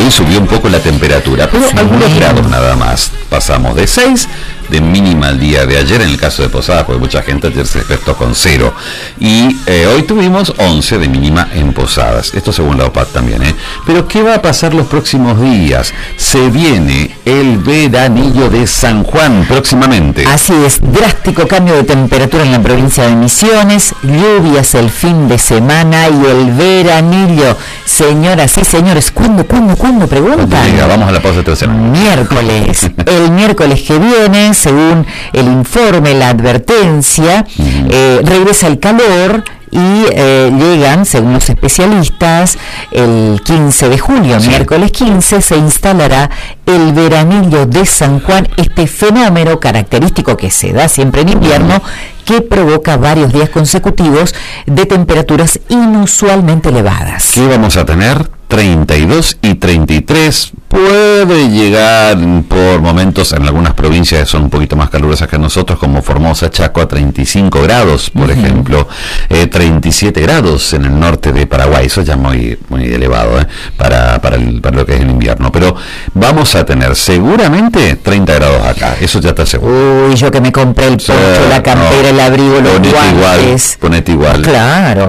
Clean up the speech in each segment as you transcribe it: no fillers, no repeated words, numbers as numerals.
hoy subió un poco la temperatura, pero algunos grados nada más. Pasamos de 6 de mínima el día de ayer, en el caso de Posadas, porque mucha gente ayer se despertó con 0. Y hoy tuvimos 11 de mínima en Posadas. Esto según la OPAD también, ¿eh? Pero ¿qué va a pasar los próximos días? Se viene el veranillo de San Juan próximamente. Así es, drástico cambio de temperatura en la provincia de Misiones, lluvias el fin de semana y el veranillo. Señoras y señores, ¿cuándo preguntan? Venga, vamos a la pausa de 3 semanas. Miércoles. El miércoles que viene, según el informe, la advertencia, regresa el calor y llegan, según los especialistas, el 15 de julio, miércoles 15, se instalará el veranillo de San Juan, este fenómeno característico que se da siempre en invierno, que provoca varios días consecutivos de temperaturas inusualmente elevadas. ¿Qué vamos a tener? 32 y 33, puede llegar por momentos en algunas provincias que son un poquito más calurosas que nosotros, como Formosa, Chaco, a 35 grados, por ejemplo, 37 grados en el norte de Paraguay, eso ya muy elevado para lo que es el invierno, pero vamos a tener seguramente 30 grados acá, eso ya está seguro. Uy, yo que me compré el poncho, la campera, el abrigo, los guantes. Ponete igual. Claro,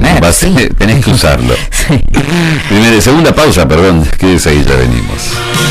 tenés que usarlo. Sí. Segunda pausa, perdón, quédese ahí, ya venimos.